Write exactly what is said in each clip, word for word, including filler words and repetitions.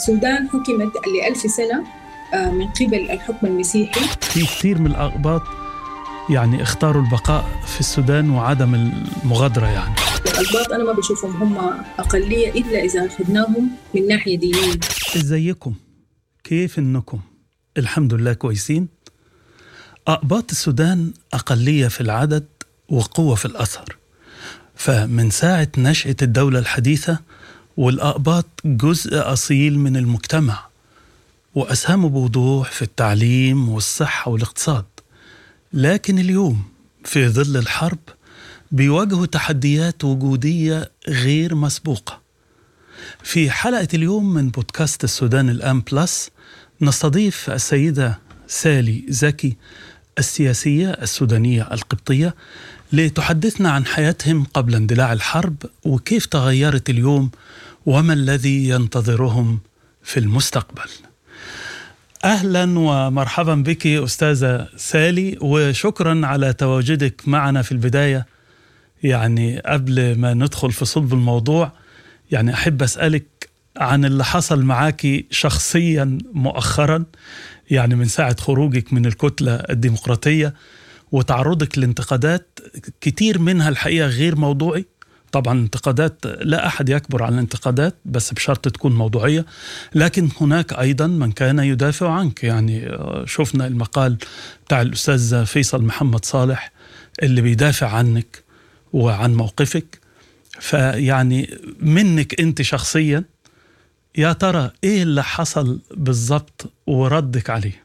السودان حكمت لألف سنة من قبل الحكم المسيحي. في كثير من الأقباط يعني اختاروا البقاء في السودان وعدم المغادرة. يعني الأقباط أنا ما بشوفهم هم أقلية إلا إذا أخذناهم من ناحية دينية. إزيكم؟ كيف إنكم؟ الحمد لله كويسين. أقباط السودان أقلية في العدد وقوة في الأثر، فمن ساعة نشأة الدولة الحديثة والأقباط جزء أصيل من المجتمع، وأسهموا بوضوح في التعليم والصحة والاقتصاد. لكن اليوم في ظل الحرب بيواجهوا تحديات وجودية غير مسبوقة. في حلقة اليوم من بودكاست السودان الآن بلس نستضيف السيدة سالي زكي، السياسية السودانية القبطية، لتحدثنا عن حياتهم قبل اندلاع الحرب وكيف تغيرت اليوم وما الذي ينتظرهم في المستقبل. أهلا ومرحبا بك أستاذة سالي، وشكرا على تواجدك معنا في البداية. يعني قبل ما ندخل في صلب الموضوع، يعني أحب أسألك عن اللي حصل معاكي شخصيا مؤخرا، يعني من ساعة خروجك من الكتلة الديمقراطية وتعرضك لانتقادات كتير منها الحقيقة غير موضوعي. طبعا انتقادات لا أحد يكبر عن الانتقادات، بس بشرط تكون موضوعية. لكن هناك أيضا من كان يدافع عنك. يعني شفنا المقال بتاع الأستاذ فيصل محمد صالح اللي بيدافع عنك وعن موقفك. فيعني منك أنت شخصيا، يا ترى إيه اللي حصل بالضبط وردك عليه؟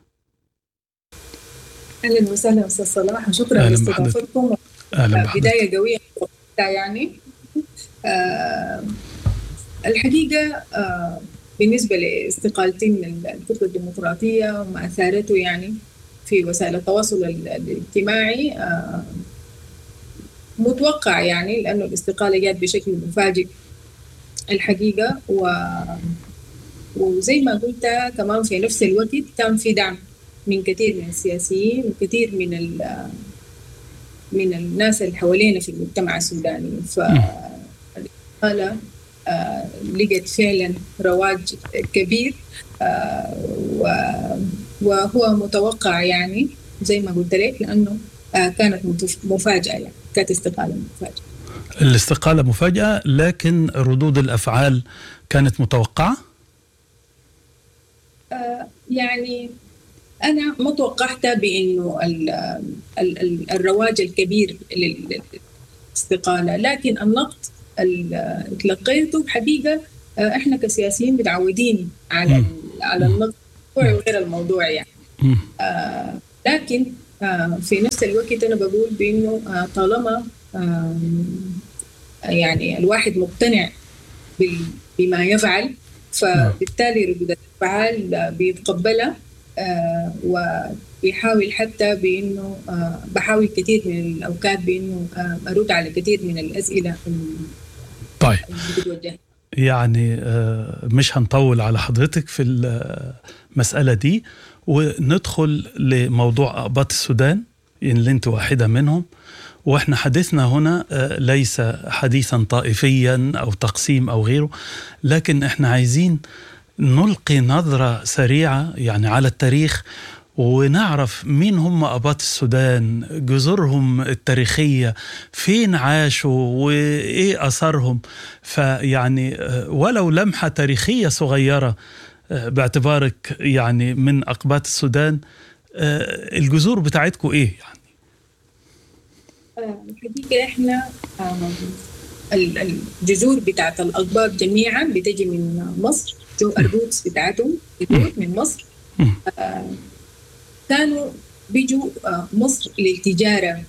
أهلا وسهلا أستاذ صلاح، وشكرا لاستضافتكم. بداية قوية يعني. آه الحقيقة آه بالنسبة لاستقالتي من الكتلة الديمقراطية وما أثارته يعني في وسائل التواصل الاجتماعي، آه متوقع يعني، لأنه الاستقالة جات بشكل مفاجئ الحقيقة. و وزي ما قلت كمان في نفس الوقت كان في دعم من كثير من السياسيين وكثير من من الناس اللي حوالينا في المجتمع السوداني. فالاستقالة آه لقت فعلا رواج كبير، آه وهو متوقع يعني زي ما قلت لك، لأنه آه كانت مفاجأة، يعني كانت استقالة مفاجأة. الاستقالة مفاجأة، لكن ردود الأفعال كانت متوقعة؟ آه يعني أنا ما توقعت بأنه ال ال ال الرواج الكبير للاستقالة، لكن النقد اللي تلقيته حقيقة إحنا كسياسيين متعودين على على النقد الموضوعي وغير الموضوعي يعني. آه لكن آه في نفس الوقت أنا بقول بأنه آه طالما آه يعني الواحد مقتنع بما يفعل، فبالتالي ردود الأفعال بيتقبلها. آه وبيحاول حتى بأنه آه بحاول كثير من الأوقات بأنه آه أرد على كثير من الأسئلة. طيب يعني آه مش هنطول على حضرتك في المسألة دي، وندخل لموضوع أقباط السودان اللي انت واحدة منهم. وإحنا حديثنا هنا آه ليس حديثا طائفيا أو تقسيم أو غيره، لكن إحنا عايزين نلقي نظرة سريعة يعني على التاريخ، ونعرف مين هم أقباط السودان، جذورهم التاريخية، فين عاشوا وإيه أثرهم. فيعني ولو لمحة تاريخية صغيرة باعتبارك يعني من أقباط السودان، الجذور بتاعتكم إيه يعني؟ الحقيقة إحنا الجذور بتاعت الأقباط جميعا بتجي من مصر. جو الروتس بتاعتهم من مصر. آه كانوا بيجوا آه مصر للتجارة،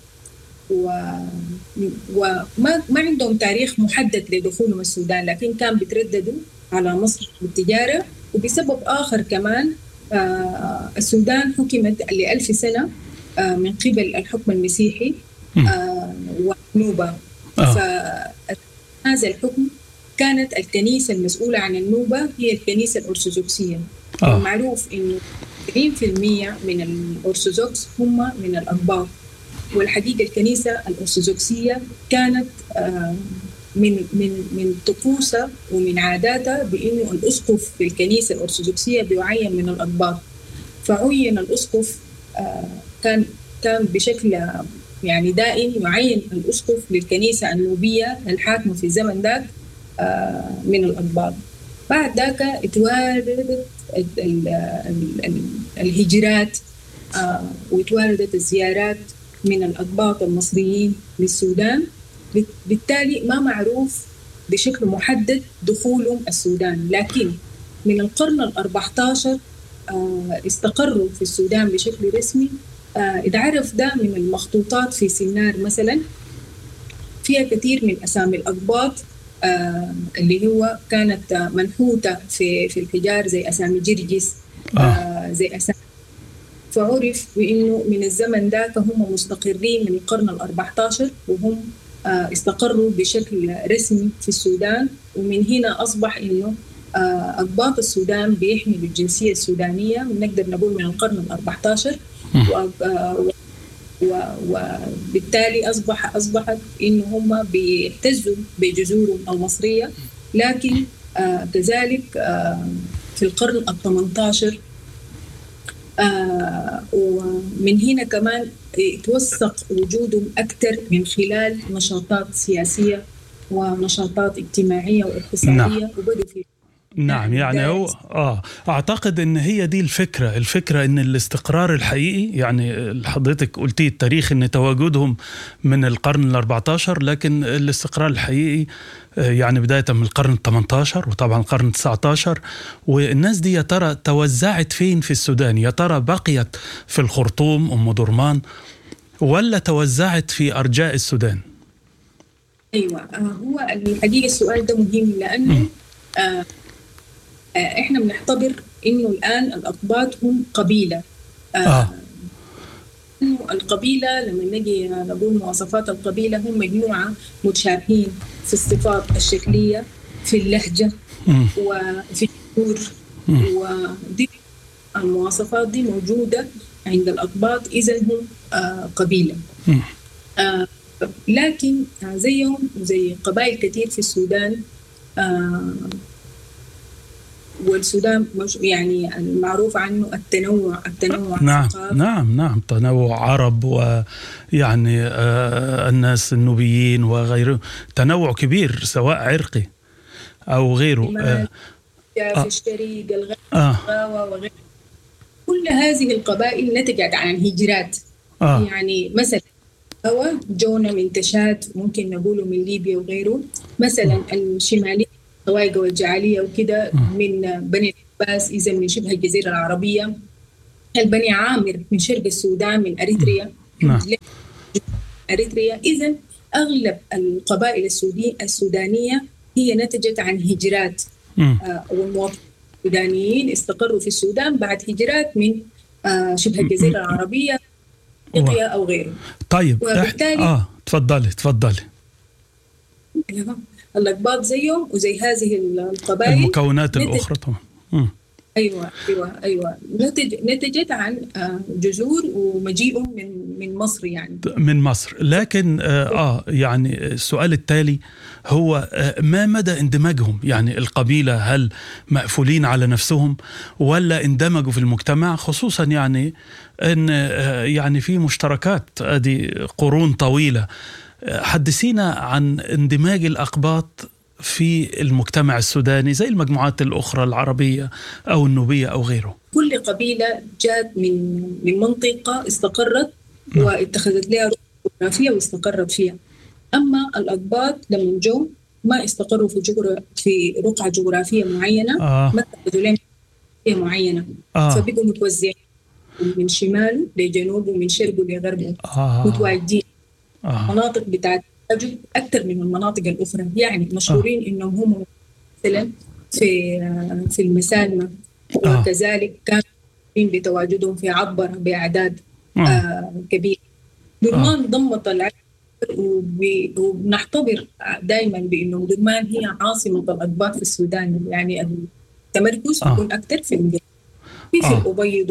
وما ما عندهم تاريخ محدد لدخولهم السودان، لكن كان بيترددوا على مصر للتجارة. وبسبب آخر كمان آه السودان حكمت لألف سنة آه من قبل الحكم المسيحي آه والنوبة. آه. فهذا الحكم كانت الكنيسة المسؤولة عن النوبة هي الكنيسة الأرثوذكسية. آه. معروف إنه سبعين بالمئة من الأرثوذكس هم من الأقباط. والحقيقة الكنيسة الأرثوذكسية كانت آه من من من طقوسها ومن عاداتها بإنه الأسقف في الكنيسة الأرثوذكسية بيعين من الأقباط. فعين الأسقف كان كان بشكل يعني دائم يعين الأسقف للكنيسة النوبية الحاكمة في الزمن ذاك من الأقباط. بعد ذاك اتواردت الهجرات واتواردت الزيارات من الأقباط المصريين للسودان، بالتالي ما معروف بشكل محدد دخولهم السودان، لكن من القرن الأربعة عشر استقروا في السودان بشكل رسمي. اتعرف ده من المخطوطات في سنار مثلا، فيها كثير من أسامي الأقباط اللي هو كانت منحوتة في في الحجار زي أسامي جرجس آه. زي أسامي، فعرف بأنه من الزمن ذاك هم مستقرين من القرن الأربعة عشر وهم استقروا بشكل رسمي في السودان. ومن هنا أصبح إنه أقباط السودان بيحملوا الجنسية السودانية، ونقدر نقول من القرن الأربعة عشر، وبالتالي أصبح أصبحت إنه هم بيعتزوا بجذورهم المصرية. لكن كذلك في القرن الثامن عشر ومن هنا كمان توثق وجودهم أكثر من خلال نشاطات سياسية ونشاطات اجتماعية واقتصادية. نعم. وبدوا في نعم يعني هو آه أعتقد أن هي دي الفكرة الفكرة أن الاستقرار الحقيقي، يعني حضرتك قلتي التاريخ أن تواجدهم من القرن الأربعة عشر، لكن الاستقرار الحقيقي يعني بداية من القرن الثامن عشر وطبعا القرن التاسع عشر. والناس دي يا ترى توزعت فين في السودان؟ يا ترى بقيت في الخرطوم أم درمان ولا توزعت في أرجاء السودان؟ أيوة، هو الحقيقة السؤال ده مهم، لأنه آه احنا بنعتبر انه الان الاقباط هم قبيله. آه. آه. انه القبيله لما نجي نقول مواصفات القبيله هم مجموعه متشابهين في الصفات الشكليه، في اللهجه م. وفي الشعور، ودي المواصفات دي موجوده عند الاقباط، اذا هم آه قبيله. آه لكن زيهم زي قبائل كثير في السودان، آه والسودان يعني المعروف عنه التنوع التنوع نعم نعم نعم تنوع عرب ويعني آه الناس النوبيين وغيره، تنوع كبير سواء عرقي أو غيره. آه في الشريق الغاوة وغيره. كل هذه القبائل نتجت عن هجرات. آه. يعني مثلا هو جونا من تشاد، ممكن نقوله من ليبيا وغيره. مثلا الشمالي طوايقة والجعالية وكده من بني العباس، إذا من شبه الجزيرة العربية. البني عامر من شرق السودان، من أريتريا. نعم. أريتريا. إذا أغلب القبائل السودي السودانية هي نتجت عن هجرات، آه والمواطنين السودانيين استقروا في السودان بعد هجرات من آه شبه الجزيرة العربية، إفريقيا أو غيره. طيب وبالتالي آه تفضلي تفضلي. الأقباط زيهم وزي هذه القبائل المكونات الأخرى طبعا. أيوة أيوة أيوة نتج نتجت عن جذور ومجيئهم من من مصر، يعني من مصر. لكن آه يعني السؤال التالي هو آه ما مدى اندماجهم؟ يعني القبيلة هل مقفولين على نفسهم ولا اندمجوا في المجتمع، خصوصا يعني أن آه يعني في مشتركات ادي قرون طويلة. حدثينا عن اندماج الأقباط في المجتمع السوداني زي المجموعات الأخرى العربية أو النوبية أو غيره. كل قبيلة جات من من منطقة استقرت واتخذت لها رؤية جغرافية واستقرت فيها. أما الأقباط لما جو ما استقروا في جغر... في رقعة جغرافية معينة، آه. ما اتخذوا لها رؤية معينة. آه. فبقوا متوزعين من شماله لجنوبه ومن شرقه لغربه. آه. متواجدين. آه. مناطق بتاعت أكثر من المناطق الأخرى، يعني مشهورين آه. إنهم هم مثلا في في المسالمة. آه. وكذلك كانوا بتواجدهم في عبر بأعداد آه. آه كبيرة. درمان آه. ضمت العدد، وبنعتبر دائما بأنه درمان هي عاصمة الأقباط في السودان، يعني التمركز آه. يكون أكثر في المدينة، في في آه. الأبيض وفي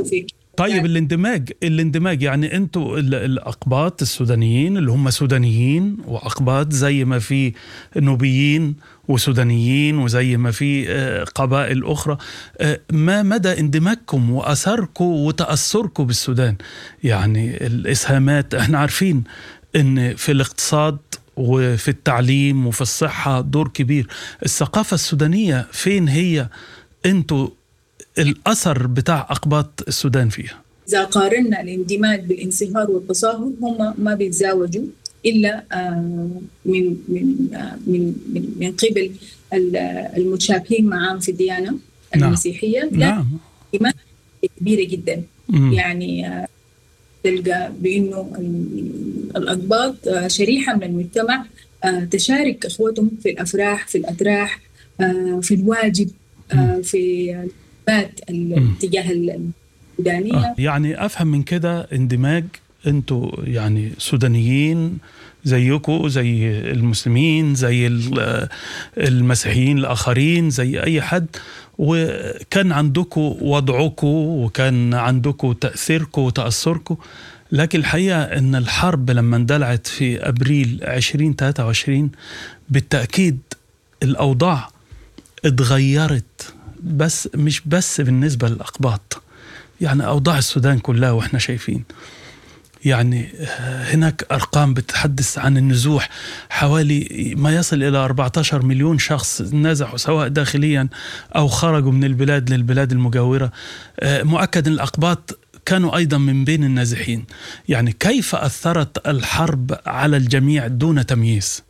طيب يعني الاندماج الاندماج يعني انتوا ال- الأقباط السودانيين اللي هم سودانيين وأقباط، زي ما في نوبيين وسودانيين وزي ما في آه، قبائل أخرى، آه، ما مدى اندماجكم وأثركم وتأثركم بالسودان؟ يعني الإسهامات، احنا عارفين ان في الاقتصاد وفي التعليم وفي الصحة دور كبير. الثقافة السودانية فين هي؟ انتوا الأثر بتاع أقباط السودان فيها. إذا قارنا الاندماج بالانصهار والتصاهر، هم ما بيتزاوجوا إلا آه، من من آه، من من من قبل ال- المتشابهين معهم في الديانة نعم المسيحية، لكن نعم. اندماج كبيرة جدا. مم. يعني آه، تلقى بأنه ال- الأقباط آه، شريحة من المجتمع آه، تشارك إخوتهم في الأفراح، في الأتراح، آه، في الواجب، مم. آه، في الواجبات مم. الاتجاه آه. السودانية. يعني أفهم من كده اندماج، انتوا يعني سودانيين زيكم زي المسلمين زي ال- المسيحيين الآخرين زي أي حد، وكان عندكم وضعكم وكان عندكم تأثيركم وتأثركم. لكن الحقيقة أن الحرب لما اندلعت في أبريل عشرين ثلاثة وعشرين بالتأكيد الأوضاع اتغيرت، بس مش بس بالنسبة للأقباط، يعني أوضاع السودان كلها وإحنا شايفين. يعني هناك أرقام بتتحدث عن النزوح، حوالي ما يصل إلى أربعة عشر مليون شخص نزحوا سواء داخليا أو خرجوا من البلاد للبلاد المجاورة. مؤكد أن الأقباط كانوا أيضا من بين النازحين. يعني كيف أثرت الحرب على الجميع دون تمييز؟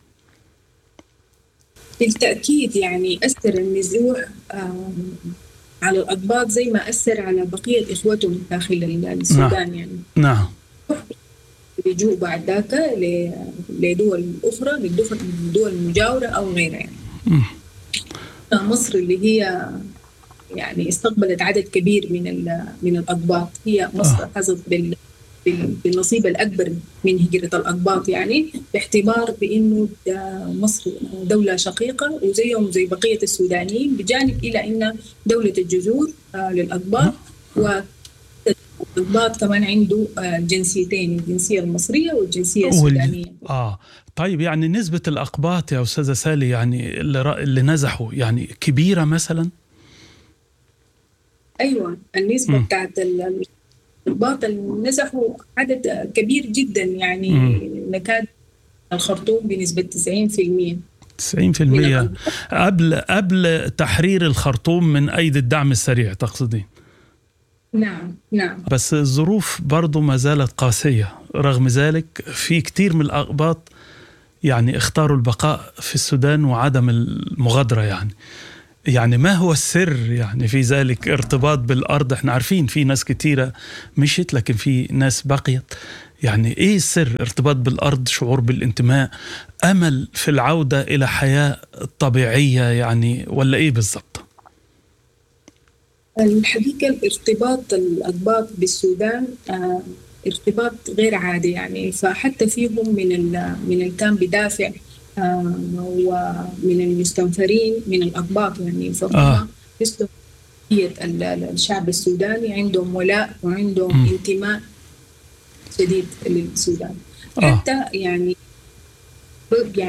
بالتأكيد يعني أثر النزوح آه، على الأقباط زي ما أثر على بقية إخوتهم داخل السودان. يعني نعم. بيجوا بعد ذاك ل- لدول أخرى، للدول المجاورة أو غيرها. يعني مم. مصر اللي هي يعني استقبلت عدد كبير من ال- من الأقباط، هي مصر آه. حظت بال بال- بالنصيب الأكبر من هجرة الأقباط، يعني باعتبار بأنه ده مصر دولة شقيقة وزيهم زي بقية السودانيين، بجانب إلى أن دولة الجذور آه، للأقباط، والأقباط كمان عنده آه، جنسيتين، الجنسية المصرية والجنسية السودانية. آه طيب، يعني نسبة الأقباط يا أستاذة سالي يعني اللي, رأ... اللي نزحوا يعني كبيرة مثلا؟ أيوة، النسبة م. بتاعت ال- الأقباط اللي نزحوا عدد كبير جدا، يعني م. نكاد الخرطوم بنسبة تسعين بالمئة. تسعين بالمئة قبل قبل تحرير الخرطوم من أيدي الدعم السريع تقصدين؟ نعم نعم. بس الظروف برضو ما زالت قاسية، رغم ذلك في كتير من الأقباط يعني اختاروا البقاء في السودان وعدم المغادرة. يعني يعني ما هو السر يعني في ذلك؟ ارتباط بالأرض، احنا عارفين في ناس كتيرة مشيت لكن في ناس بقيت. يعني ايه السر؟ ارتباط بالأرض، شعور بالانتماء، أمل في العودة إلى حياة طبيعية يعني، ولا ايه بالضبط؟ الحقيقة الارتباط الأقباط بالسودان آه ارتباط غير عادي، يعني فحتى فيهم من ال من اللي كان بدافع آه ومن المستنفرين من الأقباط، يعني فهم آه. الشعب السوداني عندهم ولاء وعندهم م. انتماء شديد للسودان. آه. حتى يعني